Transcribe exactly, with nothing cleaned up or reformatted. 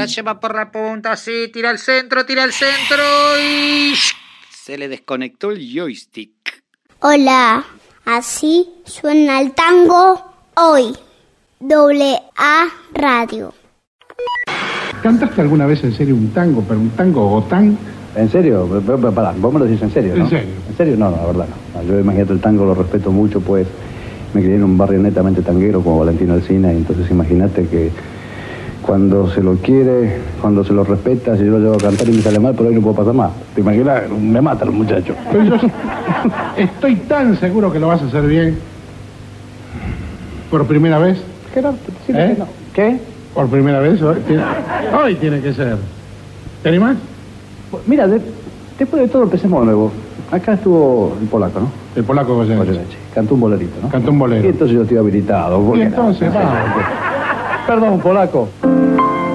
La lleva por la punta, sí, tira al centro, tira al centro y... se le desconectó el joystick. Hola, así suena el tango hoy. Doble A Radio. ¿Cantaste alguna vez en serio un tango, pero un tango gotán? ¿En serio? Pero, pero, pará, vos me lo decís en serio, ¿no? ¿En serio? ¿En serio? No, no, la verdad no. Yo imagínate, el tango lo respeto mucho, pues me crié en un barrio netamente tanguero como Valentino Alsina, y entonces imagínate que cuando se lo quiere, cuando se lo respeta, si yo lo llevo a cantar y me sale mal, por ahí no puedo pasar más. ¿Te imaginas? Me matan los muchachos. Pero yo estoy tan seguro que lo vas a hacer bien. ¿Por primera vez? ¿Qué no? Sí, ¿Eh? no. ¿Qué? ¿Por primera vez? Hoy tiene, hoy tiene que ser. ¿Te animás? Mira, de, después de todo empecemos de nuevo. Acá estuvo el polaco, ¿no? El polaco Goyeneche. Goyeneche. Cantó un bolerito, ¿no? Cantó un bolero. Y entonces yo estoy habilitado. Y entonces, no? vamos. Perdón, polaco.